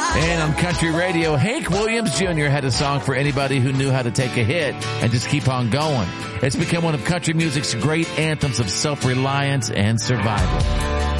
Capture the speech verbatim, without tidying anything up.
And on country radio, Hank Williams Junior had a song for anybody who knew how to take a hit and just keep on going. It's become one of country music's great anthems of self-reliance and survival.